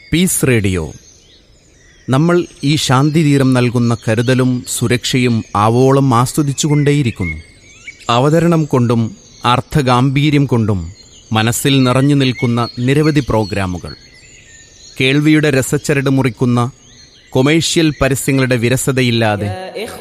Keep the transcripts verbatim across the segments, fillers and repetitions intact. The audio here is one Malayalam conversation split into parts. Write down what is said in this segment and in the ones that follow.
Piece radio. നമ്മൾ ഈ ശാന്തിതീരം നൽകുന്ന കരുതലും സുരക്ഷയും ആവോളം ആസ്വദിച്ചുകൊണ്ടേയിരിക്കുന്നു. അവതരണം കൊണ്ടും അർത്ഥഗാംഭീര്യം കൊണ്ടും മനസ്സിൽ നിറഞ്ഞു നിൽക്കുന്ന നിരവധി പ്രോഗ്രാമുകൾ, കേൾവിയുടെ രസച്ചരട് മുറിക്കുന്ന കൊമേഴ്ഷ്യൽ പരസ്യങ്ങളുടെ വിരസതയില്ലാതെ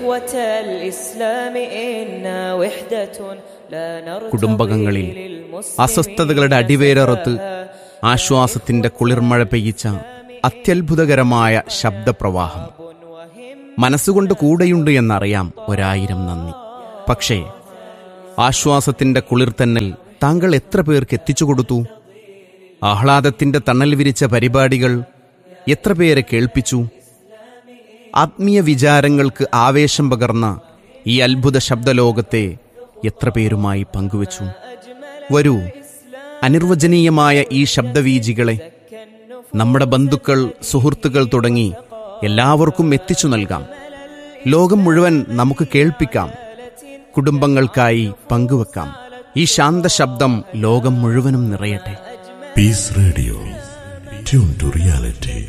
കുടുംബകങ്ങളിൽ അസ്വസ്ഥതകളുടെ അടിവേരറുത്ത് ആശ്വാസത്തിന്റെ കുളിർമഴ പെയ്യിച്ച അത്യത്ഭുതകരമായ ശബ്ദപ്രവാഹം. മനസ്സുകൊണ്ട് കൂടെയുണ്ട് എന്നറിയാം, ഒരായിരം നന്ദി. പക്ഷേ ആശ്വാസത്തിന്റെ കുളിർത്തന്നൽ താങ്കൾ എത്ര പേർക്ക് എത്തിച്ചു കൊടുത്തു? ആഹ്ലാദത്തിന്റെ തണൽ വിരിച്ച പരിപാടികൾ എത്ര പേരെ കേൾപ്പിച്ചു? ആത്മീയ വിചാരങ്ങൾക്ക് ആവേശം പകർന്ന ഈ അത്ഭുത ശബ്ദലോകത്തെ എത്ര പേരുമായി പങ്കുവച്ചു? വരൂ, അനിർവചനീയമായ ഈ ശബ്ദവീജികളെ നമ്മുടെ ബന്ധുക്കൾ, സുഹൃത്തുക്കൾ തുടങ്ങി എല്ലാവർക്കും എത്തിച്ചു നൽകാം. ലോകം മുഴുവൻ നമുക്ക് കേൾപ്പിക്കാം, കുടുംബങ്ങൾക്കായി പങ്കുവെക്കാം. ഈ ശാന്ത ശബ്ദം ലോകം മുഴുവനും നിറയട്ടെ. Piece radio, tune to reality.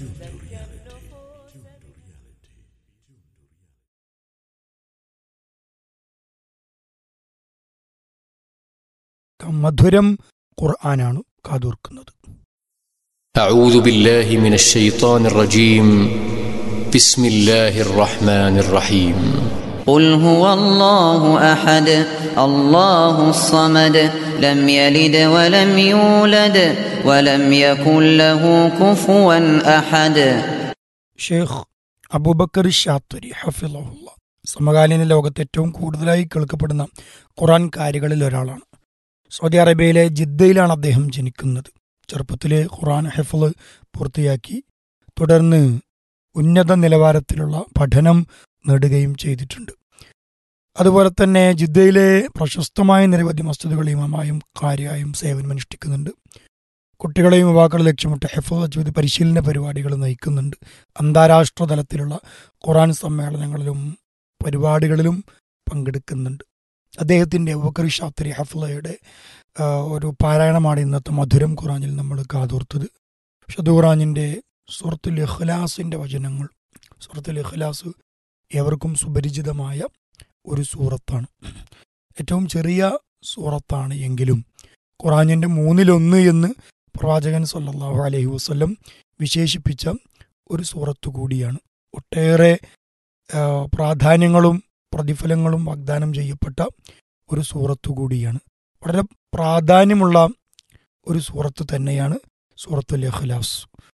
മധുരം ഖുർആനാണ് കാതോർക്കുന്നത്. أعوذ بالله من الشيطان الرجيم. بسم الله الرحمن الرحيم. قل هو الله أحد الله الصمد لم يلد ولم يولد ولم يكن له كفوا أحد. ഷെയ്ഖ് അബൂബക്കർ ഷാത്വരി ഹഫിളഹുല്ല സമകാലീന ലോകത്ത് ഏറ്റവും കൂടുതലായി കേൾക്കപ്പെടുന്ന ഖുർആൻ കാരികളിൽ ഒരാളാണ്. സൗദി അറേബ്യയിലെ ജിദ്ദയിലാണ് അദ്ദേഹം ജനിക്കുന്നത്. ചെറുപ്പത്തിലെ ഖുർആൻ ഹിഫ്ള് പൂർത്തിയാക്കി തുടർന്ന് ഉന്നത നിലവാരത്തിലുള്ള പഠനം നേടുകയും ചെയ്തിട്ടുണ്ട്. അതുപോലെ തന്നെ ജിദ്ദയിലെ പ്രശസ്തമായ നിരവധി മസ്ജിദുകൾ ഇമാമായും ഖാരിയായും സേവനമനുഷ്ഠിക്കുന്നുണ്ട്. കുട്ടികളെയും യുവാക്കളെ ലക്ഷ്യമിട്ട് ഹിഫ്ള് തജ്വീദ് പരിശീലന പരിപാടികൾ നയിക്കുന്നുണ്ട്. അന്താരാഷ്ട്ര തലത്തിലുള്ള ഖുർആൻ സമ്മേളനങ്ങളിലും പരിപാടികളിലും പങ്കെടുക്കുന്നുണ്ട്. അദ്ദേഹത്തിൻ്റെ അബൂബക്കർ ഷാത്വരി ഹഫ്ളയുടെ ഒരു പാരായണമാണ് ഇന്നത്തെ മധുരം ഖുർആനിൽ നമ്മൾ കാതോർത്തത്. വിശുദ്ധ ഖുർആനിൻ്റെ സൂറത്തുൽ ഇഖ്ലാസിൻ്റെ വചനങ്ങൾ. സൂറത്തുൽ ഇഖ്ലാസ് ഏവർക്കും സുപരിചിതമായ ഒരു സൂറത്താണ്. ഏറ്റവും ചെറിയ സൂറത്താണ് എങ്കിലും ഖുർആനിൻ്റെ മൂന്നിലൊന്ന് എന്ന് പ്രവാചകൻ സല്ലല്ലാഹു അലൈഹി വസല്ലം വിശേഷിപ്പിച്ച ഒരു സൂറത്ത് കൂടിയാണ്. ഒട്ടേറെ പ്രാധാന്യങ്ങളും പ്രതിഫലങ്ങളും വാഗ്ദാനം ചെയ്യപ്പെട്ട ഒരു സൂറത്ത് കൂടിയാണ്. വളരെ പ്രാധാന്യമുള്ള ഒരു സൂറത്ത് തന്നെയാണ് സൂറത്തുൽ ഇഖ്ലാസ്.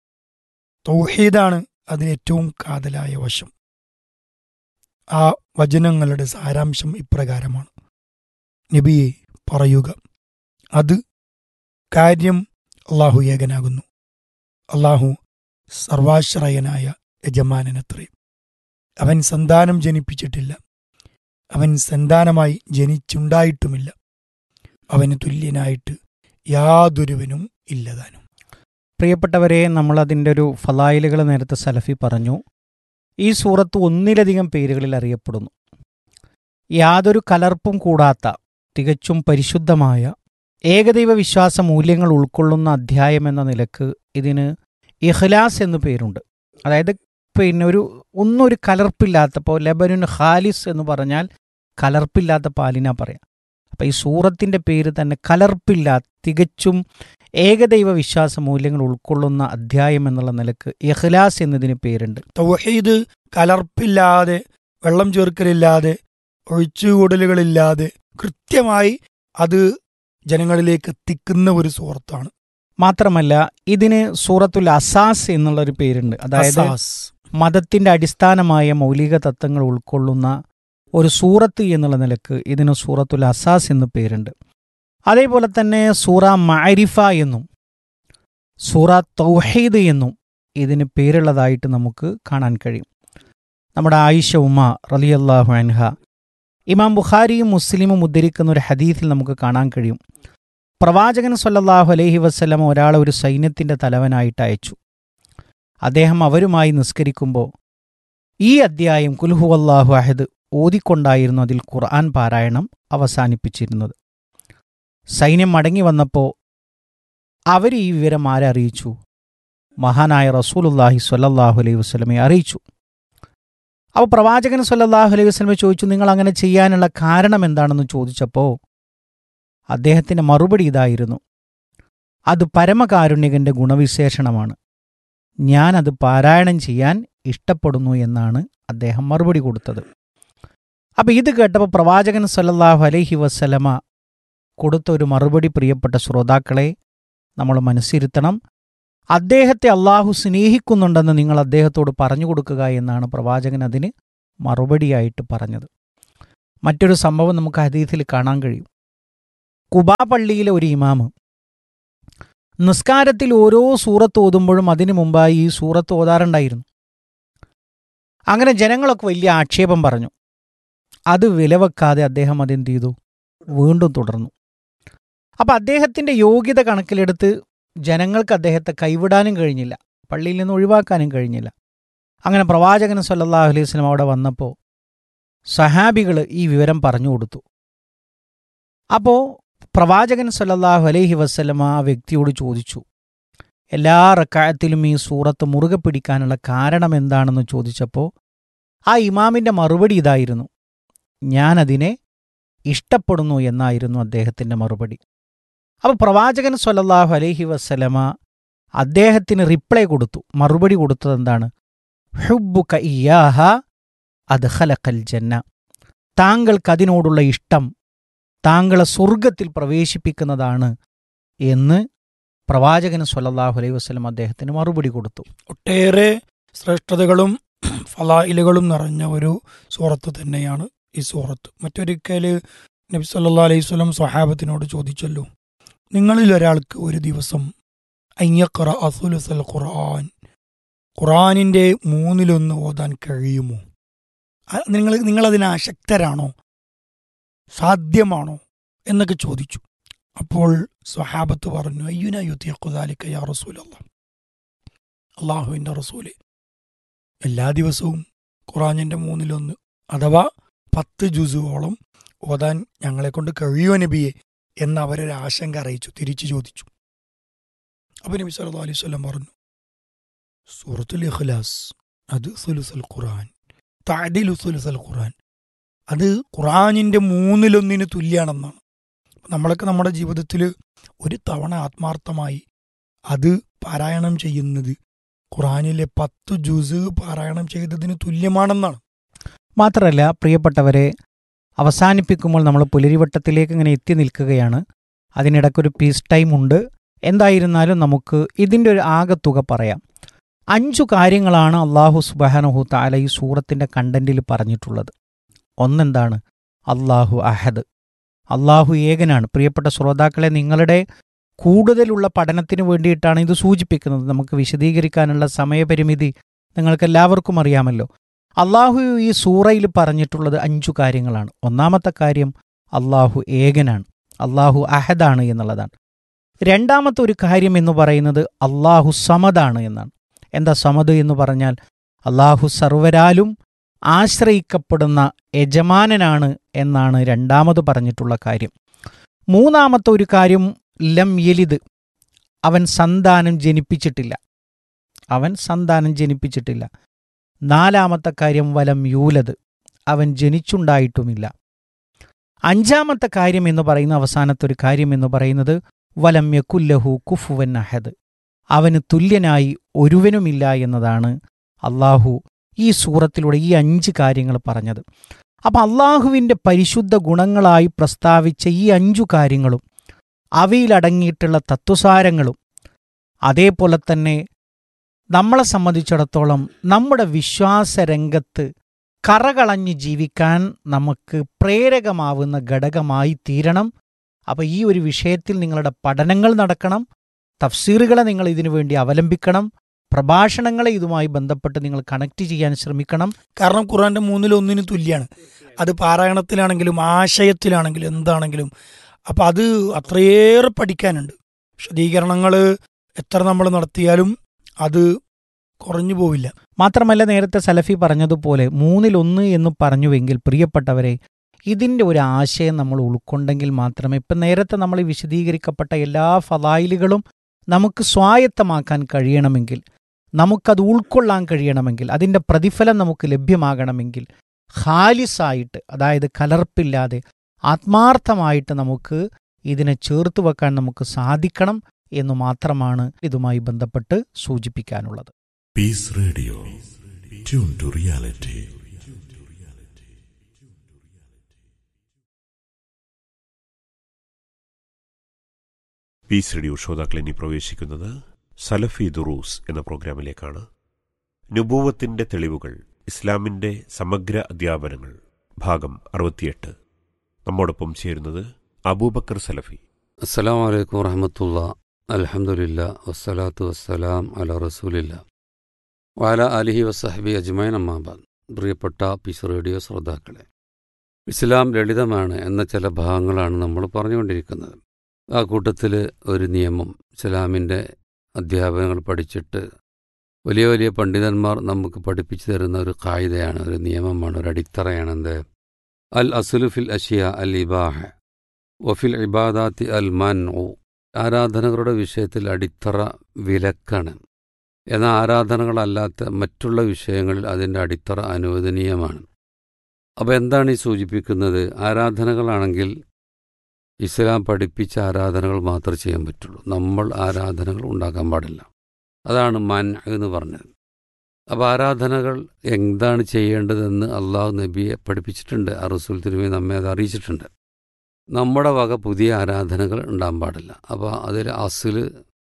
തൗഹീദാണ് അതിന് ഏറ്റവും കാതലായ വശം. ആ വചനങ്ങളുടെ സാരാംശം ഇപ്രകാരമാണ്: നബിയെ പറയുക, അത് കാര്യം അള്ളാഹു ഏകനാകുന്നു. അള്ളാഹു സർവാശ്രയനായ യജമാനനത്രേ. അവൻ സന്താനം ജനിപ്പിച്ചിട്ടില്ല, അവൻ സന്താനമായി ജനിച്ചുണ്ടായിട്ടുമില്ല, അവന് തുല്യനായിട്ട് യാതൊരുവനും ഇല്ലതാനും. പ്രിയപ്പെട്ടവരെ, നമ്മളതിൻ്റെ ഒരു ഫലായിലുകൾ നേരത്തെ സലഫി പറഞ്ഞു. ഈ സൂറത്ത് ഒന്നിലധികം പേരുകളിൽ അറിയപ്പെടുന്നു. യാതൊരു കലർപ്പും കൂടാത്ത തികച്ചും പരിശുദ്ധമായ ഏകദൈവ വിശ്വാസ മൂല്യങ്ങൾ ഉൾക്കൊള്ളുന്ന അധ്യായം എന്ന നിലക്ക് ഇതിന് ഇഖ്ലാസ് എന്നു പേരുണ്ട്. അതായത് പിന്നെ ഒരു ഒന്നൊരു കലർപ്പില്ലാത്തപ്പോൾ ലബനുൻ ഖാലിസ് എന്ന് പറഞ്ഞാൽ കലർപ്പില്ലാത്ത പാലിനാ പറയാം. അപ്പം ഈ സൂറത്തിൻ്റെ പേര് തന്നെ കലർപ്പില്ലാത്ത തികച്ചും ഏകദൈവ വിശ്വാസ മൂല്യങ്ങൾ ഉൾക്കൊള്ളുന്ന അധ്യായം എന്നുള്ള നിലക്ക് ഇഖ്ലാസ് എന്നതിന് പേരുണ്ട്. തൗഹീദ് കലർപ്പില്ലാതെ, വെള്ളം ചേർക്കലില്ലാതെ, ഒഴിച്ചുകൂടലുകളില്ലാതെ കൃത്യമായി അത് ജനങ്ങളിലേക്ക് എത്തിക്കുന്ന ഒരു സൂറത്താണ്. മാത്രമല്ല ഇതിന് സൂറത്തുൽ അസാസ് എന്നുള്ളൊരു പേരുണ്ട്. അതായത് മതത്തിൻ്റെ അടിസ്ഥാനമായ മൗലിക തത്വങ്ങൾ ഉൾക്കൊള്ളുന്ന ഒരു സൂറത്ത് എന്നുള്ള നിലക്ക് ഇതിന് സൂറത്തുൽ അസാസ് എന്ന് പേരുണ്ട്. അതേപോലെ തന്നെ സൂറ മഅരിഫ എന്നും സൂറ തൗഹീദ് എന്നും ഇതിന് പേരുള്ളതായിട്ട് നമുക്ക് കാണാൻ കഴിയും. നമ്മുടെ ആയിഷ ഉമ്മ റളിയല്ലാഹു അൻഹ, ഇമാം ബുഖാരിയും മുസ്ലിമും ഉദ്ധരിക്കുന്ന ഒരു ഹദീസിൽ നമുക്ക് കാണാൻ കഴിയും, പ്രവാചകൻ സ്വല്ലല്ലാഹു അലൈഹി വസല്ലം ഒരാളെ ഒരു സൈന്യത്തിൻ്റെ തലവനായിട്ട് അയച്ചു. അദ്ദേഹം അവരുമായി നിസ്കരിക്കുമ്പോൾ ഈ അദ്ധ്യായം ഖുൽ ഹുവല്ലാഹു അഹദ് ഓതിക്കൊണ്ടായിരുന്നു അതിൽ ഖുർആൻ പാരായണം അവസാനിപ്പിച്ചിരുന്നത്. സൈന്യം മടങ്ങി വന്നപ്പോൾ അവർ ഈ വിവരം ആരെ അറിയിച്ചു? മഹാനായ റസൂലുള്ളാഹി സ്വല്ലല്ലാഹു അലൈഹി വസല്ലമയെ അറിയിച്ചു. അപ്പോൾ പ്രവാചകൻ സ്വല്ലല്ലാഹു അലൈഹി വസല്ലമ ചോദിച്ചു, നിങ്ങൾ അങ്ങനെ ചെയ്യാനുള്ള കാരണം എന്താണെന്ന് ചോദിച്ചപ്പോൾ അദ്ദേഹത്തിൻ്റെ മറുപടി ഇതായിരുന്നു, അത് പരമകാരുണ്യകൻ്റെ ഗുണവിശേഷണമാണ്, ഞാനത് പാരായണം ചെയ്യാൻ ഇഷ്ടപ്പെടുന്നു എന്നാണ് അദ്ദേഹം മറുപടി കൊടുത്തത്. അപ്പോൾ ഇത് കേട്ടപ്പോൾ പ്രവാചകൻ സ്വല്ലല്ലാഹു അലൈഹി വസല്ലമ കൊടുത്ത ഒരു മറുപടി പ്രിയപ്പെട്ട ശ്രോതാക്കളെ നമ്മൾ മനസ്സിരുത്തണം. അദ്ദേഹത്തെ അള്ളാഹു സ്നേഹിക്കുന്നുണ്ടെന്ന് നിങ്ങൾ അദ്ദേഹത്തോട് പറഞ്ഞു കൊടുക്കുക എന്നാണ് പ്രവാചകൻ അതിന് മറുപടിയായിട്ട് പറഞ്ഞത്. മറ്റൊരു സംഭവം നമുക്ക് ഹദീസിൽ കാണാൻ കഴിയും. കുബാ പള്ളിയിലെ ഒരു ഇമാമ് നിസ്കാരത്തിൽ ഓരോ സൂറത്ത് ഓതുമ്പോഴും അതിനു മുമ്പായി ഈ സൂറത്ത് ഓതാറുണ്ടായിരുന്നു. അങ്ങനെ ജനങ്ങളൊക്കെ വലിയ ആക്ഷേപം പറഞ്ഞു. അത് വിലവെക്കാതെ അദ്ദേഹം അതെന്ത് ചെയ്തു, വീണ്ടും തുടർന്നു. അപ്പം അദ്ദേഹത്തിൻ്റെ യോഗ്യത കണക്കിലെടുത്ത് ജനങ്ങൾക്ക് അദ്ദേഹത്തെ കൈവിടാനും കഴിഞ്ഞില്ല, പള്ളിയിൽ നിന്ന് ഒഴിവാക്കാനും കഴിഞ്ഞില്ല. അങ്ങനെ പ്രവാചകൻ സ്വല്ലല്ലാഹു അലൈഹി വസല്ലം അവിടെ വന്നപ്പോൾ സഹാബികൾ ഈ വിവരം പറഞ്ഞു കൊടുത്തു. അപ്പോൾ പ്രവാചകൻ സ്വല്ലല്ലാഹു അലൈഹി വസല്ലം ആ വ്യക്തിയോട് ചോദിച്ചു, എല്ലാ റക്അത്തിലും ഈ സൂറത്ത് മുറുകെ പിടിക്കാനുള്ള കാരണം എന്താണെന്ന് ചോദിച്ചപ്പോൾ ആ ഇമാമിൻ്റെ മറുപടി ഇതായിരുന്നു, ഞാനതിനെ ഇഷ്ടപ്പെടുന്നു എന്നായിരുന്നു അദ്ദേഹത്തിൻ്റെ മറുപടി. അപ്പോൾ പ്രവാചകൻ സ്വല്ലല്ലാഹു അലൈഹി വസല്ലമ അദ്ദേഹത്തിന് റിപ്ലൈ കൊടുത്തു, മറുപടി കൊടുത്തത് എന്താണ്, ഹുബ്ബുക ഇയ്യാഹ അദ്ഖലകൽ ജന്ന, താങ്കൾക്കതിനോടുള്ള ഇഷ്ടം താങ്കളെ സ്വർഗത്തിൽ പ്രവേശിപ്പിക്കുന്നതാണ് എന്ന് പ്രവാചകൻ സ്വല്ലല്ലാഹു അലൈഹി വസല്ലം അദ്ദേഹത്തിന് മറുപടി കൊടുത്തു. ഒട്ടേറെ ശ്രേഷ്ഠതകളും ഫലായിലുകളും നിറഞ്ഞ ഒരു സൂറത്ത് തന്നെയാണ് ഈ സൂറത്ത്. മറ്റൊരിക്കൽ നബി സല്ലല്ലാഹു അലൈഹി വസല്ലം സ്വഹാബത്തിനോട് ചോദിച്ചല്ലോ, നിങ്ങളിൽ ഒരാൾക്ക് ഒരു ദിവസം അയ്യഖറ അസുലുസൽ ഖുർആൻ, ഖുർആനിൻ്റെ മൂന്നിലൊന്ന് ഓതാൻ കഴിയുമോ? നിങ്ങൾ നിങ്ങളതിന് അശക്തരാണോ, സാധ്യമാണോ എന്നൊക്കെ ചോദിച്ചു. അപ്പോൾ സ്വഹാബത്ത് പറഞ്ഞു, അയ്യുന യുതീഖു ദാലിക യാ റസൂലല്ലാഹ്, അള്ളാഹുവിൻ്റെ റസൂലെ, എല്ലാ ദിവസവും ഖുർആനിൻ്റെ മൂന്നിലൊന്ന് അഥവാ പത്ത് ജുസുവോളം ഓതാൻ ഞങ്ങളെക്കൊണ്ട് കഴിയുമോ നബിയെ എന്ന് അവരൊരു ആശങ്ക അറിയിച്ചു, തിരിച്ചു ചോദിച്ചു. അപ്പോൾ നബി സല്ലല്ലാഹു അലൈഹി വസല്ലം പറഞ്ഞു, സൂറത്തുൽ ഇഖ്ലാസ് അത് സുലുസുൽ ഖുർആൻ, തഅദിലു സുലുസുൽ ഖുർആൻ, അത് ഖുർആനിൻ്റെ മൂന്നിലൊന്നിന് തുല്യാണെന്നാണ്. നമ്മളൊക്കെ നമ്മുടെ ജീവിതത്തിൽ ഒരു തവണ ആത്മാർത്ഥമായി അത് പാരായണം ചെയ്യുന്നത് ഖുർആനിലെ പത്ത് ജുസ് പാരായണം ചെയ്തതിന് തുല്യമാണെന്നാണ്. മാത്രമല്ല പ്രിയപ്പെട്ടവരെ, അവസാനിപ്പിക്കുമ്പോൾ നമ്മൾ പുലരിവട്ടത്തിലേക്ക് ഇങ്ങനെ എത്തി നിൽക്കുകയാണ്. അതിനിടയ്ക്കൊരു പീസ് ടൈം ഉണ്ട്. എന്തായിരുന്നാലും നമുക്ക് ഇതിൻ്റെ ഒരു ആകത്തുക പറയാം. അഞ്ചു കാര്യങ്ങളാണ് അള്ളാഹു സുബ്ഹാനഹു തആല ഈ സൂറത്തിൻ്റെ കണ്ടന്റിൽ പറഞ്ഞിട്ടുള്ളത്. ഒന്നെന്താണ്? അള്ളാഹു അഹദ്, അള്ളാഹു ഏകനാണ്. പ്രിയപ്പെട്ട ശ്രോതാക്കളെ, നിങ്ങളുടെ കൂടുതലുള്ള പഠനത്തിന് വേണ്ടിയിട്ടാണ് ഇത് സൂചിപ്പിക്കുന്നത്. നമുക്ക് വിശദീകരിക്കാനുള്ള സമയപരിമിതി നിങ്ങൾക്കെല്ലാവർക്കും അറിയാമല്ലോ. അള്ളാഹു ഈ സൂറയിൽ പറഞ്ഞിട്ടുള്ളത് അഞ്ചു കാര്യങ്ങളാണ്. ഒന്നാമത്തെ കാര്യം അള്ളാഹു ഏകനാണ്, അള്ളാഹു അഹദാണ് എന്നുള്ളതാണ്. രണ്ടാമത്തെ ഒരു കാര്യം എന്ന് പറയുന്നത് അള്ളാഹു സമദാണ് എന്നാണ്. എന്താ സമദ് എന്ന് പറഞ്ഞാൽ? അള്ളാഹു സർവരാലും ആശ്രയിക്കപ്പെടുന്ന യജമാനനാണ് എന്നാണ് രണ്ടാമത് പറഞ്ഞിട്ടുള്ള കാര്യം. മൂന്നാമത്തെ ഒരു കാര്യം ലം യലിദ്, അവൻ സന്താനം ജനിപ്പിച്ചിട്ടില്ല, അവൻ സന്താനം ജനിപ്പിച്ചിട്ടില്ല. നാലാമത്തെ കാര്യം വലം യൂലദ്, അവൻ ജനിച്ചുണ്ടായിട്ടുമില്ല. അഞ്ചാമത്തെ കാര്യം എന്ന് പറയുന്ന അവസാനത്തെ ഒരു കാര്യം എന്ന് പറയുന്നത് വലം യകുല്ലഹു കുഫുവൻ അഹദ്, അവന് തുല്യനായി ഒരുവനുമില്ല എന്നതാണ് അള്ളാഹു ഈ സൂറത്തിലൂടെ ഈ അഞ്ച് കാര്യങ്ങൾ പറഞ്ഞത്. അപ്പം അള്ളാഹുവിൻ്റെ പരിശുദ്ധ ഗുണങ്ങളായി പ്രസ്താവിച്ച ഈ അഞ്ചു കാര്യങ്ങളും അവയിലടങ്ങിയിട്ടുള്ള തത്വസാരങ്ങളും അതേപോലെ തന്നെ നമ്മളെ സംബന്ധിച്ചിടത്തോളം നമ്മുടെ വിശ്വാസരംഗത്ത് കറകളഞ്ഞ് ജീവിക്കാൻ നമുക്ക് പ്രേരകമാവുന്ന ഘടകമായി തീരണം. അപ്പോൾ ഈ ഒരു വിഷയത്തിൽ നിങ്ങളുടെ പഠനങ്ങൾ നടക്കണം, തഫ്സീറുകളെ നിങ്ങൾ ഇതിനു വേണ്ടി അവലംബിക്കണം, പ്രഭാഷണങ്ങളെ ഇതുമായി ബന്ധപ്പെട്ട് നിങ്ങൾ കണക്ട് ചെയ്യാൻ ശ്രമിക്കണം. കാരണം ഖുർആന്റെ മൂന്നിലൊന്നിന് തുല്യമാണ്. അത് പാരായണത്തിലാണെങ്കിലും ആശയത്തിലാണെങ്കിലും എന്താണെങ്കിലും. അപ്പം അത് അത്രയേറെ പഠിക്കാനുണ്ട്. വിശദീകരണങ്ങൾ എത്ര നമ്മൾ നടത്തിയാലും അത് കുറഞ്ഞു പോവില്ല. മാത്രമല്ല, നേരത്തെ സലഫി പറഞ്ഞതുപോലെ മൂന്നിലൊന്ന് എന്ന് പറഞ്ഞുവെങ്കിൽ പ്രിയപ്പെട്ടവരെ, ഇതിൻ്റെ ഒരു ആശയം നമ്മൾ ഉൾക്കൊണ്ടെങ്കിൽ മാത്രമേ, ഇപ്പം നേരത്തെ നമ്മൾ വിശദീകരിക്കപ്പെട്ട എല്ലാ ഫലായിലുകളും നമുക്ക് സ്വായത്തമാക്കാൻ കഴിയണമെങ്കിൽ, നമുക്കത് ഉൾക്കൊള്ളാൻ കഴിയണമെങ്കിൽ, അതിൻ്റെ പ്രതിഫലം നമുക്ക് ലഭ്യമാകണമെങ്കിൽ ഖാലിസായിട്ട്, അതായത് കലർപ്പില്ലാതെ ആത്മാർത്ഥമായിട്ട് നമുക്ക് ഇതിനെ ചേർത്ത് വെക്കാൻ നമുക്ക് സാധിക്കണം എന്നു മാത്രമാണ് ഇതുമായി ബന്ധപ്പെട്ട് സൂചിപ്പിക്കാനുള്ളത്. Piece radio, tune to reality. Piece radio ശ്രോതാക്കൾ ഇനി പ്രവേശിക്കുന്നത് സലഫി ദുറൂസ് എന്ന പ്രോഗ്രാമിലേക്കാണ്. നുബൂവത്തിന്റെ തെളിവുകൾ, ഇസ്ലാമിന്റെ സമഗ്ര അധ്യാപനങ്ങൾ, ഭാഗം അറുപത്തിയെട്ട്. നമ്മോടൊപ്പം ചേരുന്നത് അബൂബക്കർ സലഫി. അസ്സലാമു അലൈക്കും വറഹ്മത്തുള്ളാഹി. അൽഹംദുലില്ലാ വസ്സലാത്തു വസ്സലാം അലാ റസൂലില്ലാ വഅലാ ആലിഹി വസ്സഹ്ബി അജ്മഈൻ. അമ്മാ ബഅദ്. പ്രിയപ്പെട്ട പീസ് റേഡിയോ ശ്രോതാക്കളെ, ഇസ്ലാം ലളിതമാണ് എന്ന ചില ഭാഗങ്ങളാണ് നമ്മൾ പറഞ്ഞുകൊണ്ടിരിക്കുന്നത്. ആ കൂട്ടത്തിൽ ഒരു നിയമം, ഇസ്ലാമിൻ്റെ അധ്യാപനങ്ങൾ പഠിച്ചിട്ട് വലിയ വലിയ പണ്ഡിതന്മാർ നമുക്ക് പഠിപ്പിച്ചു തരുന്ന ഒരു ഖായിദയാണ്, ഒരു നിയമമാണ്, ഒരു അടിത്തറയാണ്. എന്ത്? അൽ അസ്ലു ഫിൽ അഷിയ അൽ ഇബാഹ വഫിൽ ഇബാദാത്തി അൽ മൻഉ. ആരാധനകളുടെ വിഷയത്തിൽ അടിത്തറ വിലക്കാണ്. എന്നാൽ ആരാധനകളല്ലാത്ത മറ്റുള്ള വിഷയങ്ങളിൽ അതിൻ്റെ അടിത്തറ അനുവദനീയമാണ്. അപ്പോൾ എന്താണ് ഈ സൂചിപ്പിക്കുന്നത്? ആരാധനകളാണെങ്കിൽ ഇസ്ലാം പഠിപ്പിച്ച ആരാധനകൾ മാത്രമേ ചെയ്യാൻ പറ്റുള്ളൂ. നമ്മൾ ആരാധനകൾ ഉണ്ടാക്കാൻ പാടില്ല. അതാണ് മൻ എന്ന് പറഞ്ഞത്. അപ്പോൾ ആരാധനകൾ എന്താണ് ചെയ്യേണ്ടതെന്ന് അള്ളാഹു നബിയെ പഠിപ്പിച്ചിട്ടുണ്ട്. ആ റസൂൽ തിരുമേനി നമ്മെ അത് അറിയിച്ചിട്ടുണ്ട്. നമ്മുടെ വക പുതിയ ആരാധനകൾ ഉണ്ടാകാൻ പാടില്ല. അപ്പോൾ അതിൽ അസ്ല്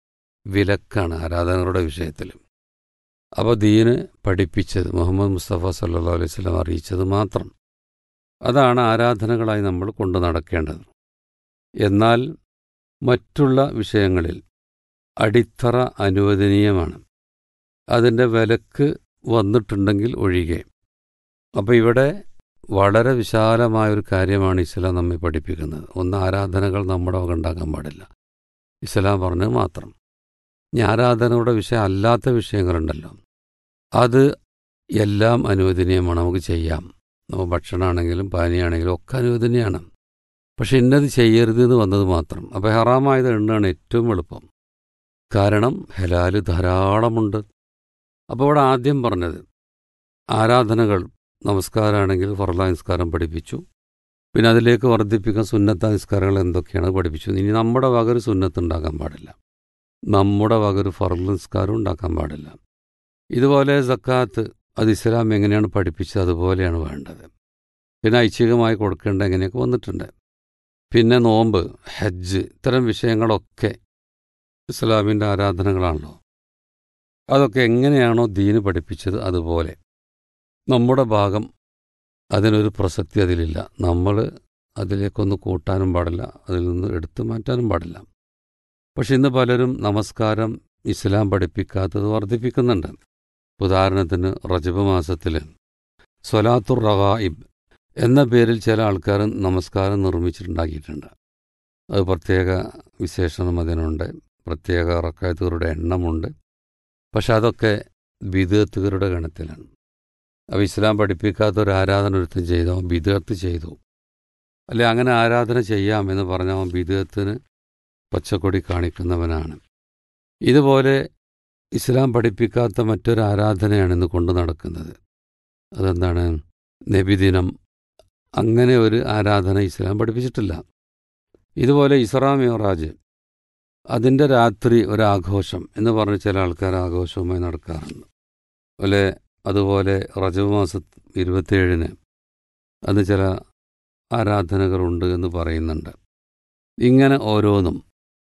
വിലക്കാണ് ആരാധനകളുടെ വിഷയത്തിൽ. അപ്പോൾ ദീന് പഠിപ്പിച്ചത്, മുഹമ്മദ് മുസ്തഫ സല്ലല്ലാഹു അലൈഹി വസല്ലം അറിയിച്ചത് മാത്രം, അതാണ് ആരാധനകളായി നമ്മൾ കൊണ്ടു നടക്കേണ്ടത്. എന്നാൽ മറ്റുള്ള വിഷയങ്ങളിൽ അടിത്തറ അനുവദനീയമാണ്, അതിൻ്റെ വിലക്ക് വന്നിട്ടുണ്ടെങ്കിൽ ഒഴികെ. അപ്പോൾ ഇവിടെ വളരെ വിശാലമായൊരു കാര്യമാണ് ഇസ്ലാം നമ്മെ പഠിപ്പിക്കുന്നത്. ഒന്ന്, ആരാധനകൾ നമ്മുടെ വക ഉണ്ടാക്കാൻ പാടില്ല, ഇസ്ലാം പറഞ്ഞത് മാത്രം. ഇനി ആരാധനയുടെ വിഷയം അല്ലാത്ത വിഷയങ്ങളുണ്ടല്ലോ, അത് എല്ലാം അനുവദനീയമാണ്, നമുക്ക് ചെയ്യാം. നമുക്ക് ഭക്ഷണമാണെങ്കിലും പാനീയമാണെങ്കിലും ഒക്കെ അനുവദനീയമാണ്. പക്ഷെ ഇന്നത് ചെയ്യരുത് എന്ന് വന്നത് മാത്രം. അപ്പോൾ ഹറാമായത് എണ്ണാണ് ഏറ്റവും എളുപ്പം. കാരണം ഹലാല് ധാരാളമുണ്ട്. അപ്പോൾ ഇവിടെ ആദ്യം പറഞ്ഞത് ആരാധനകൾ, നമസ്കാരമാണെങ്കിൽ ഫർള നിസ്കാരം പഠിപ്പിച്ചു. പിന്നെ അതിലേക്ക് വർദ്ധിപ്പിക്കാൻ സുന്നത്ത നിസ്കാരങ്ങൾ എന്തൊക്കെയാണ് പഠിപ്പിച്ചു. ഇനി നമ്മുടെ വക ഒരു സുന്നത്ത് ഉണ്ടാക്കാൻ പാടില്ല, നമ്മുടെ വക ഒരു ഫർള് നിസ്കാരം ഉണ്ടാക്കാൻ പാടില്ല. ഇതുപോലെ സക്കാത്ത്, അത് ഇസ്ലാം എങ്ങനെയാണ് പഠിപ്പിച്ചത് അതുപോലെയാണ് വേണ്ടത്. പിന്നെ ഐച്ഛികമായി കൊടുക്കേണ്ട എങ്ങനെയൊക്കെ വന്നിട്ടുണ്ട്. പിന്നെ നോമ്പ്, ഹജ്ജ്, ഇത്തരം വിഷയങ്ങളൊക്കെ ഇസ്ലാമിൻ്റെ ആരാധനകളാണല്ലോ. അതൊക്കെ എങ്ങനെയാണോ ദീന് പഠിപ്പിച്ചത് അതുപോലെ നമ്മുടെ ഭാഗം, അതിനൊരു പ്രസക്തി അതിലില്ല. നമ്മൾ അതിലേക്കൊന്ന് കൂട്ടാനും പാടില്ല, അതിൽ നിന്ന് എടുത്തു മാറ്റാനും പാടില്ല. പക്ഷെ ഇന്ന് പലരും നമസ്കാരം ഇസ്ലാം പഠിപ്പിക്കാത്തത് വർദ്ധിപ്പിക്കുന്നുണ്ട്. ഉദാഹരണത്തിന് റജബ് മാസത്തിൽ സ്വലാത്തുർ റഗായിബ് എന്ന പേരിൽ ചില ആൾക്കാർ നമസ്കാരം നിർമ്മിച്ചിട്ടുണ്ടാക്കിയിട്ടുണ്ട്. അത് പ്രത്യേക വിശേഷണം അതിനുണ്ട്, പ്രത്യേക റക്അത്തുകളുടെ എണ്ണമുണ്ട്. പക്ഷെ അതൊക്കെ ബിദ്അത്തുകളുടെ ഗണത്തിലാണ്. അപ്പോൾ ഇസ്ലാം പഠിപ്പിക്കാത്ത ഒരു ആരാധന ഒരുത്തം ചെയ്തോ ബിദ്അത്ത് ചെയ്തു, അല്ലെ അങ്ങനെ ആരാധന ചെയ്യാമെന്ന് പറഞ്ഞവൻ ബിദ്അത്തിന് പച്ചക്കൊടി കാണിക്കുന്നവനാണ്. ഇതുപോലെ ഇസ്ലാം പഠിപ്പിക്കാത്ത മറ്റൊരു ആരാധനയാണ് ഇന്ന് കൊണ്ടു നടക്കുന്നത്. അതെന്താണ്? നബിദിനം. അങ്ങനെ ഒരു ആരാധന ഇസ്ലാം പഠിപ്പിച്ചിട്ടില്ല. ഇതുപോലെ ഇസ്രാ മിഅ്റാജ്, അതിൻ്റെ രാത്രി ഒരാഘോഷം എന്ന് പറഞ്ഞ് ചില ആൾക്കാർ ആഘോഷവുമായി നടക്കാറുണ്ട്. അതുപോലെ അതുപോലെ റജബ് മാസം ഇരുപത്തിയേഴിന് അന്ന് ചില ആരാധനകളുണ്ട് എന്ന് പറയുന്നുണ്ട്. ഇങ്ങനെ ഓരോന്നും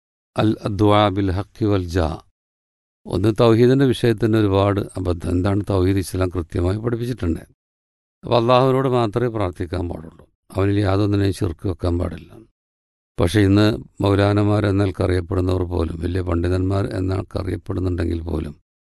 അൽ അദ്വാ ബിൽ ഹഖ് വൽ ജാ. ഒന്ന്, തൗഹീദിൻ്റെ വിഷയത്തിന് ഒരുപാട് അബദ്ധം. എന്താണ് തൗഹീദ്? ഇസ്ലാം കൃത്യമായി പഠിപ്പിച്ചിട്ടുണ്ട്. അപ്പോൾ അള്ളാഹുവിനോട് മാത്രമേ പ്രാർത്ഥിക്കാൻ പാടുള്ളൂ, അവനിൽ യാതൊന്നിനെയും ശിർക്ക് വെക്കാൻ പാടില്ല. പക്ഷേ ഇന്ന് മൗലാനമാർ എന്നൊക്കെ അറിയപ്പെടുന്നവർ പോലും, വലിയ പണ്ഡിതന്മാർ എന്നൊക്കെ അറിയപ്പെടുന്നുണ്ടെങ്കിൽ പോലും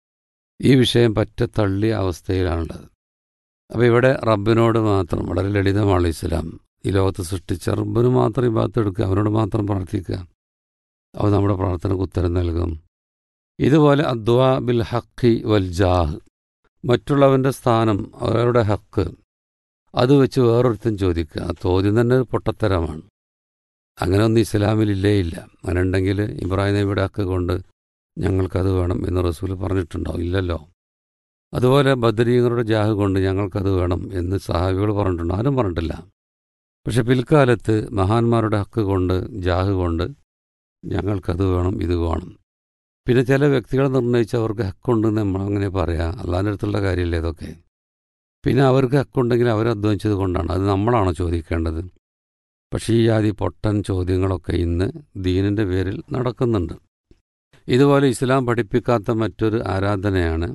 ഈ വിഷയം പറ്റ തള്ളിയ അവസ്ഥയിലാണുള്ളത്. അപ്പോൾ ഇവിടെ റബ്ബിനോട് മാത്രം, വളരെ ലളിതമാണ് ഇസ്ലാം. ഈ ലോകത്ത് സൃഷ്ടിച്ച റബ്ബിന് മാത്രം ഇബാദത്ത് എടുക്കുക, അവനോട് മാത്രം പ്രാർത്ഥിക്കുക, അവൻ നമ്മുടെ പ്രാർത്ഥനയ്ക്ക് ഉത്തരം നൽകും. ഇതുപോലെ അദ്വാ ബിൽ ഹഖ് വൽ ജാഹ്, മറ്റുള്ളവൻ്റെ സ്ഥാനം, അവരുടെ ഹക്ക്, അത് വെച്ച് വേറൊരുത്തൻ ചോദിക്കുക, ആ ചോദ്യം തന്നെ ഒരു പൊട്ടത്തരമാണ്. അങ്ങനെ ഒന്നും ഇസ്ലാമിലില്ലേ ഇല്ല. അങ്ങനെ ഉണ്ടെങ്കിൽ ഇബ്രാഹിം നബിയുടെ ഹക്ക് കൊണ്ട് ഞങ്ങൾക്കത് വേണം എന്ന് റസൂൽ പറഞ്ഞിട്ടുണ്ടോ? ഇല്ലല്ലോ. അതുപോലെ ബദരീങ്ങളുടെ ജാഹ് കൊണ്ട് ഞങ്ങൾക്കത് വേണം എന്ന് സഹാബികൾ പറഞ്ഞിട്ടുണ്ടോ? ആരും പറഞ്ഞിട്ടില്ല. പക്ഷെ പിൽക്കാലത്ത് മഹാന്മാരുടെ ഹക്ക് കൊണ്ട് ജാഹ് കൊണ്ട് ഞങ്ങൾക്കത് വേണം ഇത് വേണം. പിന്നെ ചില വ്യക്തികളെ നിർണ്ണയിച്ച് അവർക്ക് ഹക്കുണ്ടെന്ന് നമ്മളങ്ങനെ പറയാം. അള്ളാൻ്റെ അടുത്തുള്ള കാര്യമില്ല ഇതൊക്കെ. പിന്നെ അവർക്ക് ഹക്കുണ്ടെങ്കിൽ അവരധ്വാനിച്ചത് കൊണ്ടാണ്. അത് നമ്മളാണോ ചോദിക്കേണ്ടത്? പക്ഷേ ഈ ആദി പൊട്ടൻ ചോദ്യങ്ങളൊക്കെ ഇന്ന് ദീനിൻ്റെ പേരിൽ നടക്കുന്നുണ്ട്. ഇതുപോലെ ഇസ്ലാം പഠിപ്പിക്കാത്ത മറ്റൊരു ആരാധനയാണ്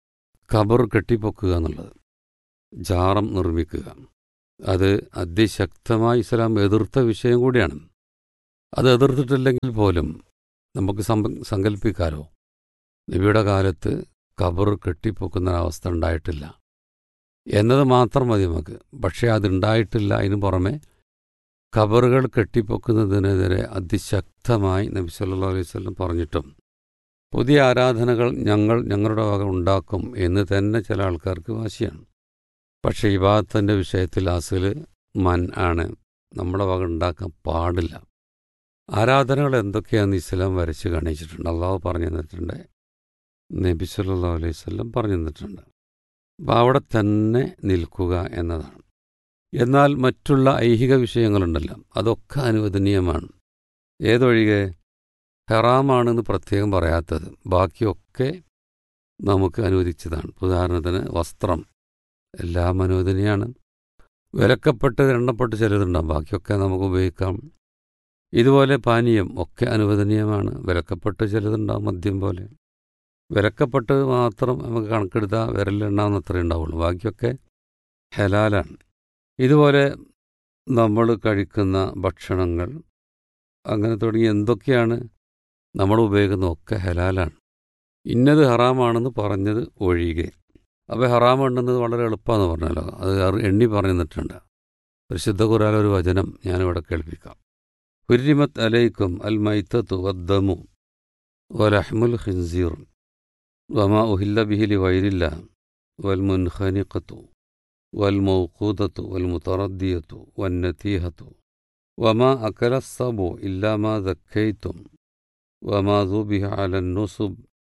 ഖബർ കെട്ടിപ്പൊക്കുക എന്നുള്ളത്, ജാറം നിർമ്മിക്കുക. അത് അതിശക്തമായി ഇസ്ലാം എതിർത്ത വിഷയം കൂടിയാണ്. അത് എതിർത്തിട്ടില്ലെങ്കിൽ പോലും നമുക്ക് സങ്കല്പിക്കാലോ, നബിയുടെ കാലത്ത് ഖബർ കെട്ടിപ്പൊക്കുന്ന അവസ്ഥ ഉണ്ടായിട്ടില്ല എന്നത് മാത്രം മതി നമുക്ക്. പക്ഷേ അതുണ്ടായിട്ടില്ല. അതിനു പുറമെ ഖബറുകൾ കെട്ടിപ്പൊക്കുന്നതിനെതിരെ അതിശക്തമായി നബി സല്ലല്ലാഹു അലൈഹി വസല്ലം പറഞ്ഞിട്ടും പുതിയ ആരാധനകൾ ഞങ്ങൾ ഞങ്ങളുടെ വക ഉണ്ടാക്കും എന്ന് തന്നെ ചില ആൾക്കാർക്ക് വാശിയാണ്. പക്ഷേ ഇബാദത്തിൻ്റെ വിഷയത്തിൽ അസ്ൽ മൻ ആണ്, നമ്മുടെ വക ഉണ്ടാക്കാൻ പാടില്ല. ആരാധനകൾ എന്തൊക്കെയാണെന്ന് ഇസ്ലാം വരച്ച് കാണിച്ചിട്ടുണ്ട്. അള്ളാഹു പറഞ്ഞു തന്നിട്ടുണ്ട്, നബി സല്ലല്ലാഹു അലൈഹി വസല്ലം പറഞ്ഞു തന്നിട്ടുണ്ട്. അപ്പോൾ അവിടെ തന്നെ നിൽക്കുക എന്നതാണ്. എന്നാൽ മറ്റുള്ള ഐഹിക വിഷയങ്ങളുണ്ടല്ലോ, അതൊക്കെ അനുവദനീയമാണ്. ഏതൊഴികെ ഹറാമാണെന്ന് പ്രത്യേകം പറയാത്തത്, ബാക്കിയൊക്കെ നമുക്ക് അനുവദിച്ചതാണ്. ഉദാഹരണത്തിന് വസ്ത്രം എല്ലാം അനുവദനീയമാണ്. വിലക്കപ്പെട്ട് എണ്ണപ്പെട്ട് ചിലതുണ്ടാകും, ബാക്കിയൊക്കെ നമുക്ക് ഉപയോഗിക്കാം. ഇതുപോലെ പാനീയം ഒക്കെ അനുവദനീയമാണ്. വിലക്കപ്പെട്ട് ചിലതുണ്ടാകും, മദ്യം പോലെ. വിലക്കപ്പെട്ട് മാത്രം നമുക്ക് കണക്കെടുത്താൽ വിരലെണ്ണാവുന്ന അത്രയേ ഉണ്ടാവുള്ളൂ, ബാക്കിയൊക്കെ ഹലാലാണ്. ഇതുപോലെ നമ്മൾ കഴിക്കുന്ന ഭക്ഷണങ്ങൾ അങ്ങനെ തുടങ്ങി എന്തൊക്കെയാണ് നമ്മൾ ഉപയോഗിക്കുന്നതൊക്കെ ഹലാലാണ്. ഇന്നത് ഹറാമാണെന്ന് പറഞ്ഞത് ഒഴികെ. അപ്പോൾ ഹറാം എണ്ണുന്നത് വളരെ എളുപ്പമാണെന്ന് പറഞ്ഞല്ലോ, അത് എണ്ണി പറഞ്ഞു തന്നിട്ടുണ്ട്. പരിശുദ്ധ ഖുർആനിലെ ഒരു വചനം ഞാനിവിടെ കേൾപ്പിക്കാം. ഹുരിമത്ത് അലൈക്കും അൽ മൈത്തത്തു വദ്ദമു വലഹ്മുൽ ഖിൻസീർ വമാ ഉഹില്ല ബിഹി ലിഗൈരില്ല വൽ മുൻഖനിഖത്തു വൽ മൗഖൂദത്തു വൽ മുതറദ്ദിയത്തു വൻ നതീഹത്തു വമാ അകല സബു ഇല്ലാ മാ ദക്കൈതും വമാ ദുബിഹ അലൻ നുസുബ്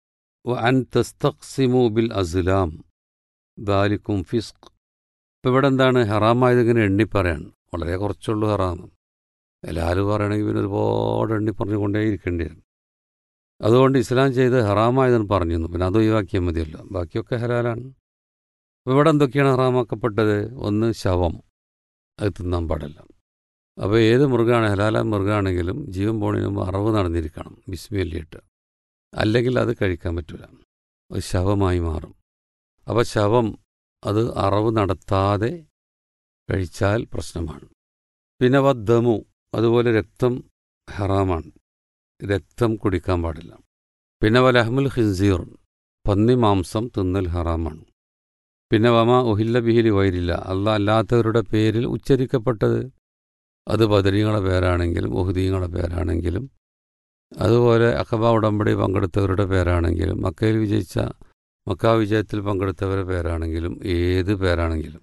വഅൻ തസ്തഖ്സിമു ബിൽ അസ്ലാം ദാലിക്കും ഫിസ്ഖ്. ഇപ്പോൾ ഇവിടെ എന്താണ് ഹറാമായതിങ്ങനെ എണ്ണി പറയാൻ? വളരെ കുറച്ചുള്ളൂ ഹറാം. എല്ലാവരും പറയണമെങ്കിൽ പിന്നെ ഒരുപാട് എണ്ണി പറഞ്ഞുകൊണ്ടേ ഇരിക്കേണ്ടി വരും. അതുകൊണ്ട് ഇസ്ലാം ചെയ്ത് ഹറാമായതെന്ന് പറഞ്ഞിരുന്നു, പിന്നെ അത് ഒഴിവാക്കിയാൽ മതിയല്ലോ, ബാക്കിയൊക്കെ ഹലാലാണ്. അപ്പോൾ ഇവിടെ എന്തൊക്കെയാണ് ഹറാമാക്കപ്പെട്ടത്? ഒന്ന് ശവം, അത് തിന്നാൻ പാടില്ല. അപ്പോൾ ഏത് മൃഗമാണ്, ഹലാല മൃഗമാണെങ്കിലും ജീവൻ പോണതിന് മുമ്പ് അറവ് നടന്നിരിക്കണം ബിസ്മില്ലിട്ട്, അല്ലെങ്കിൽ അത് കഴിക്കാൻ പറ്റില്ല, അത് ശവമായി മാറും. അപ്പോൾ ശവം അത് അറവ് നടത്താതെ കഴിച്ചാൽ പ്രശ്നമാണ്. പിന്നെ വദ്ദമു, അതുപോലെ രക്തം ഹറാമാണ്, രക്തം കുടിക്കാൻ പാടില്ല. പിന്നെ വലഹ്മുൽ ഖിൻസീർ, പന്നി മാംസം തിന്നൽ ഹറാമാണ്. പിന്നെ വമാ ഉഹില്ല ബിഹിലി വൈരില്ല, അല്ലാഹ് അല്ലാത്തവരുടെ പേരിൽ ഉച്ചരിക്കപ്പെട്ടത്, അത് ബദരീങ്ങളുടെ പേരാണെങ്കിലും ഉഹുദീങ്ങളുടെ പേരാണെങ്കിലും അതുപോലെ അഖബ ഉടമ്പടി പങ്കെടുത്തവരുടെ പേരാണെങ്കിലും മക്കയിൽ വിജയിച്ച മക്ക വിജയത്തിൽ പങ്കെടുത്തവരുടെ പേരാണെങ്കിലും ഏത് പേരാണെങ്കിലും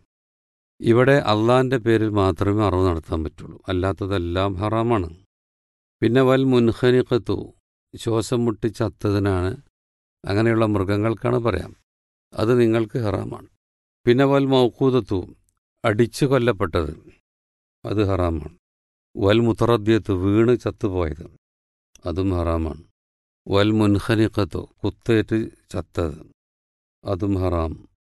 ഇവിടെ അള്ളാഹിൻ്റെ പേരിൽ മാത്രമേ അറിവ് നടത്താൻ പറ്റുള്ളൂ, അല്ലാത്തതെല്ലാം ഹറാമാണ്. പിന്നെ വൽ മുൻഖനിഖത്തു, ശ്വാസം മുട്ടി ചത്തതിനാണ്, അങ്ങനെയുള്ള മൃഗങ്ങൾക്കാണ് പറയാം, അത് നിങ്ങൾക്ക് ഹറാമാണ്. പിന്നെ വൽ മൗഖൂദത്തു, അടിച്ചു കൊല്ലപ്പെട്ടത്, അത് ഹറാമാണ്. വൽ മുതറദ്ദിയത്ത്, വീണ് ചത്തുപോയത്, അതും ഹറാമാണ്. വൽ മുൻഖനിഖത്തു, കുത്തേറ്റ് ചത്തത്, അതും ഹറാം.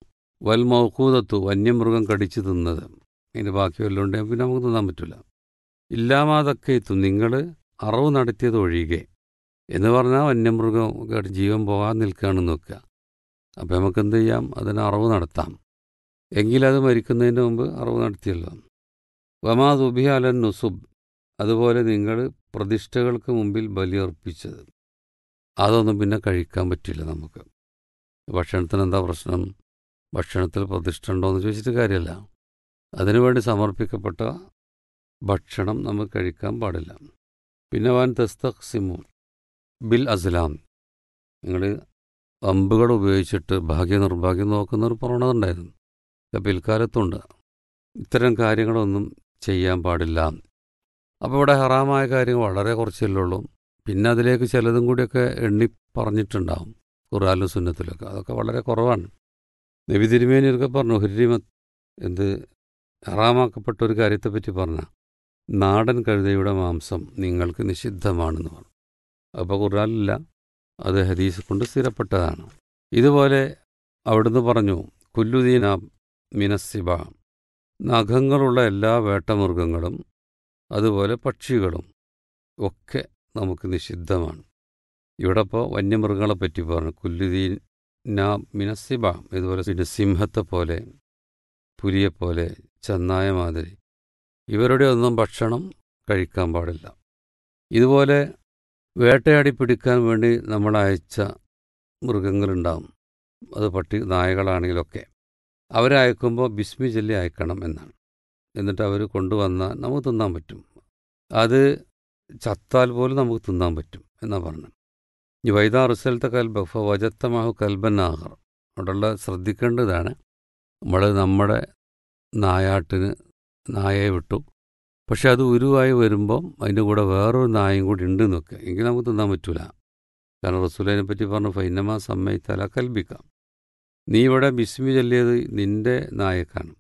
വൽ മൗഖൂദത്തു, വന്യമൃഗം കടിച്ചു തിന്നത്, അതിൻ്റെ ബാക്കി വല്ലതും ഉണ്ടെങ്കിൽ പിന്നെ നമുക്ക് തിന്നാൻ പറ്റില്ല. ഇല്ലാമാതൊക്കെ എത്തും, നിങ്ങൾ അറവ് നടത്തിയത് ഒഴികെ എന്ന് പറഞ്ഞാൽ വന്യമൃഗം ജീവൻ പോകാൻ നിൽക്കുകയാണെന്ന് നോക്കുക. അപ്പം നമുക്ക് എന്ത് ചെയ്യാം? അതിന് അറവ് നടത്താം. എങ്കിലത് മരിക്കുന്നതിന് മുമ്പ് അറവ് നടത്തിയല്ലോ. വമാ ദുബിഹ അലൻ നുസുബ്, അതുപോലെ നിങ്ങൾ പ്രതിഷ്ഠകൾക്ക് മുമ്പിൽ ബലിയർപ്പിച്ചത്, അതൊന്നും പിന്നെ കഴിക്കാൻ പറ്റില്ല നമുക്ക്. ഭക്ഷണത്തിന് എന്താ പ്രശ്നം? ഭക്ഷണത്തിൽ പ്രതിഷ്ഠ ഉണ്ടോ എന്ന് ചോദിച്ചിട്ട് കാര്യമല്ല, അതിനുവേണ്ടി സമർപ്പിക്കപ്പെട്ട ഭക്ഷണം നമുക്ക് കഴിക്കാൻ പാടില്ല. പിന്നെ വാൻ തസ്തഖ്സിമു ബിൽ അസ്ലാം, നിങ്ങൾ അമ്പുകൾ ഉപയോഗിച്ചിട്ട് ഭാഗ്യ നിർഭാഗ്യം നോക്കുന്നൊരു പ്രവണത ഉണ്ടായിരുന്നു, പിൽക്കാലത്തുണ്ട്. ഇത്തരം കാര്യങ്ങളൊന്നും ചെയ്യാൻ പാടില്ല. അപ്പോൾ ഇവിടെ ഹറാമായ കാര്യങ്ങൾ വളരെ കുറച്ചല്ലേ ഉള്ളൂ. പിന്നെ അതിലേക്ക് ചിലതും കൂടിയൊക്കെ എണ്ണി പറഞ്ഞിട്ടുണ്ടാവും ഖുർആനിലും സുന്നത്തിലൊക്കെ. അതൊക്കെ വളരെ കുറവാണ്. നബി തിരുമേനിയൊക്കെ പറഞ്ഞു ഹുരിമത്ത് എന്ത് ഹറാമാക്കപ്പെട്ട ഒരു കാര്യത്തെപ്പറ്റി പറഞ്ഞ നാടൻ കഴുതയുടെ മാംസം നിങ്ങൾക്ക് നിഷിദ്ധമാണെന്ന് പറഞ്ഞു. അപ്പോൾ ഖുർആനിലില്ല, അത് ഹദീസ് കൊണ്ട് സ്ഥിരപ്പെട്ടതാണ്. ഇതുപോലെ അവിടുന്ന് പറഞ്ഞു കുല്ലുദീന മിനസ്സിബ, നഖങ്ങളുള്ള എല്ലാ വേട്ടമൃഗങ്ങളും അതുപോലെ പക്ഷികളും ഒക്കെ നമുക്ക് നിഷിദ്ധമാണ്. ഇവിടെ ഇപ്പോൾ വന്യമൃഗങ്ങളെ പറ്റി പറഞ്ഞു കുല്ലുദീന മിനസ്സിബ, ഇതുപോലെ പിന്നെ സിംഹത്തെ പോലെ പുലിയെപ്പോലെ ചെന്നായ മാതിരി ഇവരുടെ ഒന്നും ഭക്ഷണം കഴിക്കാൻ പാടില്ല. ഇതുപോലെ വേട്ടയാടി പിടിക്കാൻ വേണ്ടി നമ്മൾ അയച്ച മൃഗങ്ങളുണ്ടാവും, അത് പട്ടി നായകളാണെങ്കിലൊക്കെ അവരെ അയക്കുമ്പോൾ ബിസ്മി ചൊല്ലി അയക്കണം എന്നാണ്. എന്നിട്ട് അവർ കൊണ്ടുവന്നാൽ നമുക്ക് തിന്നാൻ പറ്റും. അത് ചത്താൽ പോലും നമുക്ക് തിന്നാൻ പറ്റും എന്നാണ് പറഞ്ഞത്. ഈ വൈദാ റിസൽത്ത കൽബ ഫ വജത്തമാഹു കൽബൻ ആഹർ, അവിടെയുള്ള ശ്രദ്ധിക്കേണ്ടതാണ്. നമ്മൾ നമ്മുടെ നായാട്ടിന് നായയെ വിട്ടു, പക്ഷെ അത് ഉരുവായി വരുമ്പം അതിൻ്റെ കൂടെ വേറൊരു നായയും കൂടി ഉണ്ട് എന്നൊക്കെ എങ്കിൽ നമുക്ക് തിന്നാൻ പറ്റൂല. കാരണം റസൂലിനെ പറ്റി പറഞ്ഞു ഫൈനമാ സമ്മയിത്തല കൽബിക്കാം, നീ ഇവിടെ ബിസ്മി ചൊല്ലിയത് നിൻ്റെ നായക്കാണ്,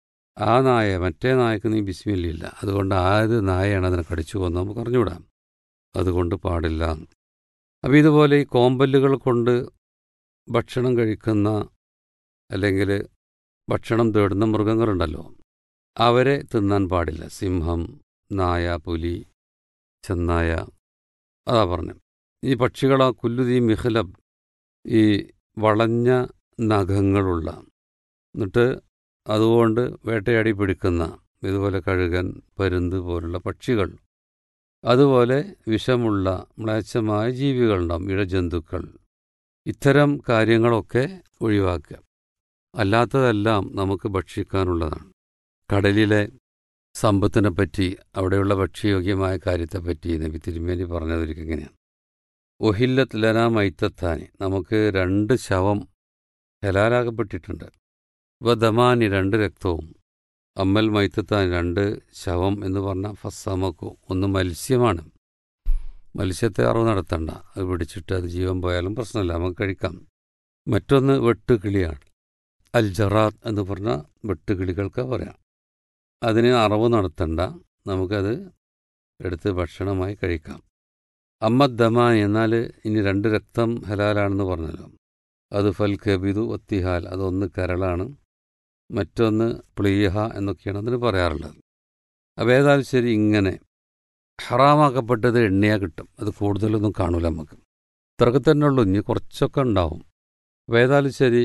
ആ നായ മറ്റേ നായക്ക് നീ ബിസ്മി ചൊല്ലിയില്ല, അതുകൊണ്ട് ആയത് നായയാണ് അതിനെ കടിച്ചു കൊന്ന് നമുക്ക് അറിഞ്ഞുവിടാം, അതുകൊണ്ട് പാടില്ല. അപ്പോൾ ഇതുപോലെ ഈ കോമ്പല്ലുകൾ കൊണ്ട് ഭക്ഷണം കഴിക്കുന്ന അല്ലെങ്കിൽ ഭക്ഷണം തേടുന്ന മൃഗങ്ങളുണ്ടല്ലോ, അവരെ തിന്നാൻ പാടില്ല. സിംഹം, നായ, പുലി, ചെന്നായ, അതാ പറഞ്ഞു. ഈ പക്ഷികളാ കുല്ലുദീ മിഹ്ലബ്, ഈ വളഞ്ഞ നഖങ്ങളുള്ള, എന്നിട്ട് അതുകൊണ്ട് വേട്ടയാടി പിടിക്കുന്ന ഇതുപോലെ കഴുകൻ, പരുന്ത് പോലുള്ള പക്ഷികൾ, അതുപോലെ വിഷമുള്ള മ്ലേച്ഛമായ ജീവികളുണ്ടാവും, ഇഴജന്തുക്കൾ, ഇത്തരം കാര്യങ്ങളൊക്കെ ഒഴിവാക്കുക. അല്ലാത്തതെല്ലാം നമുക്ക് ഭക്ഷിക്കാനുള്ളതാണ്. കടലിലെ സമ്പത്തിനെപ്പറ്റി, അവിടെയുള്ള ഭക്ഷ്യയോഗ്യമായ കാര്യത്തെപ്പറ്റി നബി തിരുമേനി പറഞ്ഞതൊരിക്കൽ ഇങ്ങനെയാണ്. ഒഹില്ലത്ത് ലനാ മൈത്തത്താനി, നമുക്ക് രണ്ട് ശവം ഹലാലാകപ്പെട്ടിട്ടുണ്ട്. വദമാനി, രണ്ട് രക്തവും. അമ്മൽ മൈത്തത്താനി, രണ്ട് ശവം എന്ന് പറഞ്ഞാൽ ഫസ്സമക്കു, ഒന്ന് മത്സ്യമാണ്. മത്സ്യത്തെ അറിവ് നടത്തണ്ട, അത് പിടിച്ചിട്ട് അത് ജീവൻ പോയാലും പ്രശ്നമില്ല, നമുക്ക് കഴിക്കാം. മറ്റൊന്ന് വെട്ടുകിളിയാണ്. അൽ ജറാത്ത് എന്ന് പറഞ്ഞാൽ വെട്ടുകിളികൾക്ക് പറയാം. അതിന് അറവ് നടത്തണ്ട, നമുക്കത് എടുത്ത് ഭക്ഷണമായി കഴിക്കാം. അമ്മദ്ദമാൻ, എന്നാൽ ഇനി രണ്ട് രക്തം ഹലാലാണെന്ന് പറഞ്ഞല്ലോ, അത് ഫൽ കബിദു ഒത്തിഹാൽ, അതൊന്ന് കരളാണ്, മറ്റൊന്ന് പ്ലീഹ എന്നൊക്കെയാണ് അതിന് പറയാറുള്ളത്. അപ്പോൾ ഏതായാലും ശരി, ഇങ്ങനെ ഹറാമാക്കപ്പെട്ടത് എണ്ണയാ കിട്ടും, അത് കൂടുതലൊന്നും കാണൂല നമുക്ക്, ഇത്രയൊക്കെ തന്നെ ഉള്ളൂ, ഇനി കുറച്ചൊക്കെ ഉണ്ടാവും. അപ്പോൾ ഏതായാലും ശരി,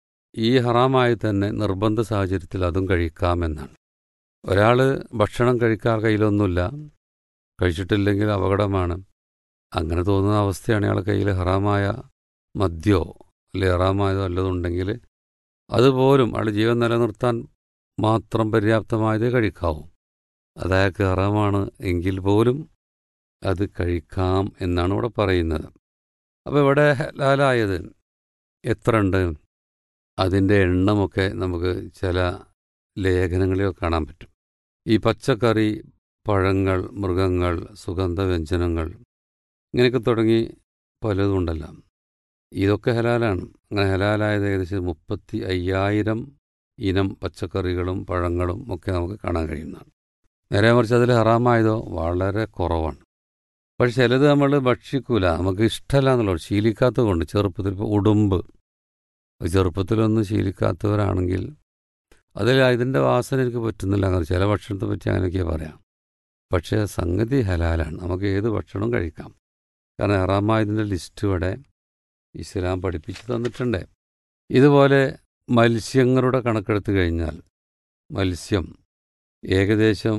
ഈ ഹറാമായി തന്നെ നിർബന്ധ സാഹചര്യത്തിൽ അതും കഴിക്കാമെന്നാണ്. ഒരാൾ ഭക്ഷണം കഴിക്കാൻ കയ്യിലൊന്നുമില്ല, കഴിച്ചിട്ടില്ലെങ്കിൽ അപകടമാണ്, അങ്ങനെ തോന്നുന്ന അവസ്ഥയാണ് അയാൾ കയ്യിൽ ഹറാമായ മദ്യോ അല്ലെ ഹറാമായതോ വല്ലതുണ്ടെങ്കിൽ അതുപോലും അയാൾ ജീവൻ നിലനിർത്താൻ മാത്രം പര്യാപ്തമായതേ കഴിക്കാവൂ. അതയാൾക്ക് ഹറാമാണ് എങ്കിൽ പോലും അത് കഴിക്കാം എന്നാണ് ഇവിടെ പറയുന്നത്. അപ്പോൾ ഇവിടെ ഹലാലായത് എത്ര ഉണ്ട്, അതിൻ്റെ എണ്ണമൊക്കെ നമുക്ക് ചില ലേഖനങ്ങളിലൊക്കെ കാണാൻ പറ്റും. ഈ പച്ചക്കറി, പഴങ്ങൾ, മൃഗങ്ങൾ, സുഗന്ധവ്യഞ്ജനങ്ങൾ, ഇങ്ങനെയൊക്കെ തുടങ്ങി പലതും ഉണ്ടല്ലോ, ഇതൊക്കെ ഹലാലാണ്. അങ്ങനെ ഹലാലായത് ഏകദേശം മുപ്പത്തി അയ്യായിരം ഇനം പച്ചക്കറികളും പഴങ്ങളും ഒക്കെ നമുക്ക് കാണാൻ കഴിയുന്നതാണ്. നേരെ മറിച്ച് അതിൽ ഹറാമായതോ വളരെ കുറവാണ്. പക്ഷെ ചിലത് നമ്മൾ ഭക്ഷിക്കൂല, നമുക്ക് ഇഷ്ടമല്ല എന്നുള്ളത്, ശീലിക്കാത്തത് കൊണ്ട്. ചെറുപ്പത്തിൽ ഇപ്പോൾ ഉടുമ്പ്, ചെറുപ്പത്തിലൊന്നും ശീലിക്കാത്തവരാണെങ്കിൽ അതിൽ ഇതിൻ്റെ വാസന എനിക്ക് പറ്റുന്നില്ല, അങ്ങനെ ചില ഭക്ഷണത്തെ പറ്റി അങ്ങനെയൊക്കെ പറയാം. പക്ഷേ സംഗതി ഹലാലാണ്, നമുക്ക് ഏത് ഭക്ഷണവും കഴിക്കാം. കാരണം ഹറാമായതിൻ്റെ ലിസ്റ്റ് ഇവിടെ ഇസ്ലാം പഠിപ്പിച്ച് തന്നിട്ടുണ്ട്. ഇതുപോലെ മത്സ്യങ്ങളുടെ കണക്കെടുത്ത് കഴിഞ്ഞാൽ മത്സ്യം ഏകദേശം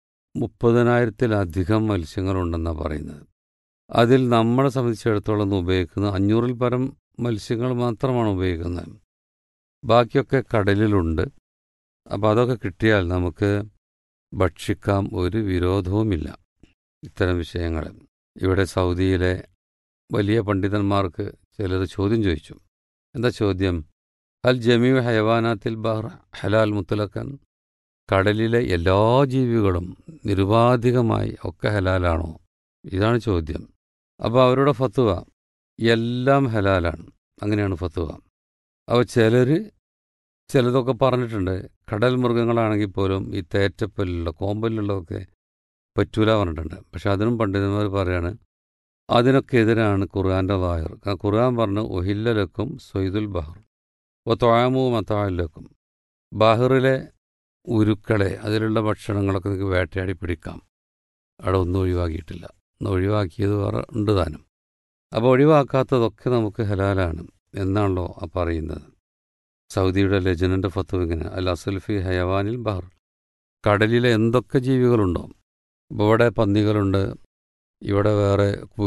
മുപ്പതിനായിരത്തിലധികം മത്സ്യങ്ങളുണ്ടെന്നാണ് പറയുന്നത്. അതിൽ നമ്മളെ സംബന്ധിച്ചിടത്തോളം ഉപയോഗിക്കുന്ന അഞ്ഞൂറിൽ പരം മത്സ്യങ്ങൾ മാത്രമാണ് ഉപയോഗിക്കുന്നത്, ബാക്കിയൊക്കെ കടലിലുണ്ട്. അപ്പോൾ അതൊക്കെ കിട്ടിയാൽ നമുക്ക് ഭക്ഷിക്കാം, ഒരു വിരോധവുമില്ല. ഇത്തരം വിഷയങ്ങൾ ഇവിടെ സൗദിയിലെ വലിയ പണ്ഡിതന്മാർക്ക് ചിലർ ചോദ്യം ചോദിച്ചു. എന്താ ചോദ്യം? അൽ ജമീഉ ഹയവാനാത്തിൽ ബഹ്ർ ഹലാൽ മുത്തലക്കൻ, കടലിലെ എല്ലാ ജീവികളും നിരുപാധികമായി ഒക്കെ ഹലാലാണോ? ഇതാണ് ചോദ്യം. അപ്പോൾ അവരുടെ ഫത്വ എല്ലാം ഹലാലാണ്, അങ്ങനെയാണ് ഫത്വ. അപ്പോൾ ചിലർ ചിലതൊക്കെ പറഞ്ഞിട്ടുണ്ട്, കടൽ മൃഗങ്ങളാണെങ്കിൽ പോലും ഈ തേറ്റപ്പല്ലുള്ള കോമ്പല്ലുള്ളതൊക്കെ പറ്റൂല പറഞ്ഞിട്ടുണ്ട്. പക്ഷെ അതിനും പണ്ഡിതന്മാർ പറയാണ് അതിനൊക്കെ എതിരാണ് ഖുർആൻ്റെ ലാഹിർ. ഖുർആൻ പറഞ്ഞു ഒഹില്ലലക്കും സൊയ്ദുൽ ബഹർ ഒ തൊഴാമു മത്താലക്കും, ബഹറിലെ ഉരുക്കളെ അതിലുള്ള ഭക്ഷണങ്ങളൊക്കെ നിങ്ങൾക്ക് വേട്ടയാടി പിടിക്കാം. അവിടെ ഒന്നും ഒഴിവാക്കിയിട്ടില്ല, ഒന്ന് ഒഴിവാക്കിയത് വേറെ ഉണ്ട് താനും. അപ്പോൾ ഒഴിവാക്കാത്തതൊക്കെ നമുക്ക് ഹലാലാണ് എന്നാണല്ലോ ആ പറയുന്നത്. സൗദിയുടെ ലജനൻ്റെ ഫത്വ ഇങ്ങനെ അൽ അസൽഫി ഹയവാനിൽ ബഹർ, കടലിലെ എന്തൊക്കെ ജീവികളുണ്ടോ, ഇപ്പോൾ ഇവിടെ പന്നികളുണ്ട്, ഇവിടെ വേറെ